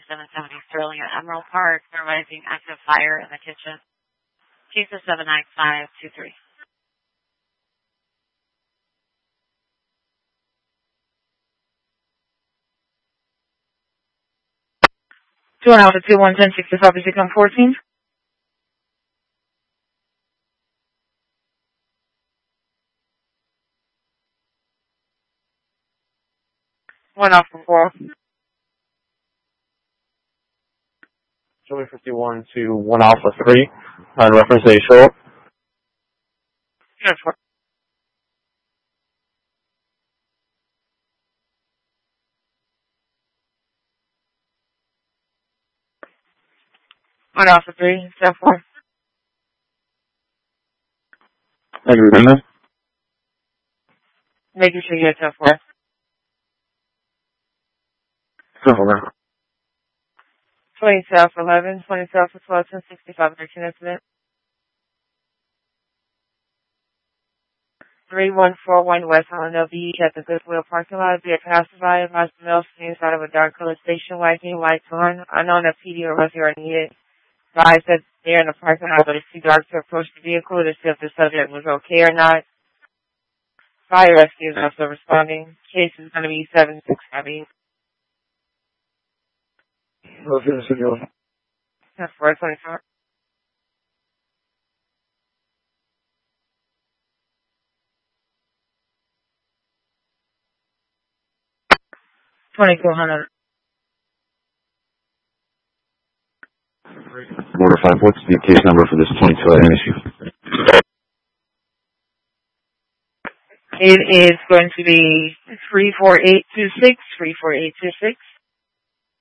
770 Sterling at Emerald Park. They're rising active fire in the kitchen. Jesus 79523. 2 Alpha 211065 is become 14. One Alpha 4. Joey 51 to 1 Alpha 3. On reference A short. Yes, 4. One Alpha 3, step 4. Making sure you get step 4. 20 South 11, 20 South 12, 1065, 13 incident. 3141 West Holland Beach at the Goodwill parking lot. Be a passerby, advised the male seen inside of a dark colored station wagon, white torn. Unknown if PD or rescue are needed. Advised that they're in the parking lot, but it's too dark to approach the vehicle to see if the subject was okay or not. Fire rescue is also responding. Case is going to be 7658. That's 424. $2,200. Border 5, what's the case number for this 22 issue? It is going to be 34826, 34826.